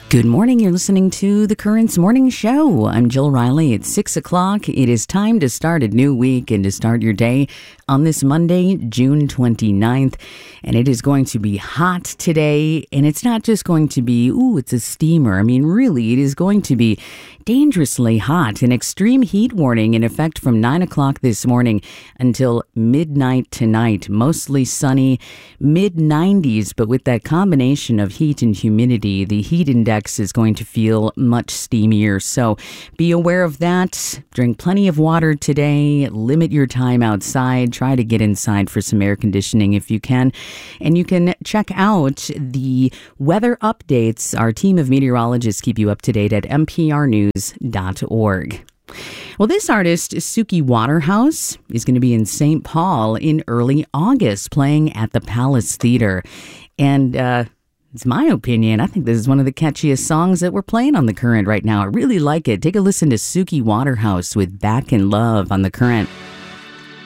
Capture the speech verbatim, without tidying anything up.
Good morning. You're listening to the Currents Morning Show. I'm Jill Riley. It's six o'clock. It is time to start a new week and to start your day on this Monday, June twenty-ninth. And it is going to be hot today. And it's not just going to be, ooh, it's a steamer. I mean, really, it is going to be dangerously hot. An extreme heat warning in effect from nine o'clock this morning until midnight tonight. Mostly sunny, mid nineties, but with that combination of heat and humidity, the heat index is going to feel much steamier. So be aware of that. Drink plenty of water today. Limit your time outside. Try to get inside for some air conditioning if you can. And you can check out the weather updates. Our team of meteorologists keep you up to date at n p r news dot org. Well, this artist, Suki Waterhouse, is going to be in Saint Paul in early August playing at the Palace Theater. And, uh, it's my opinion, I think this is one of the catchiest songs that we're playing on The Current right now. I really like it. Take a listen to Suki Waterhouse with Back in Love on The Current.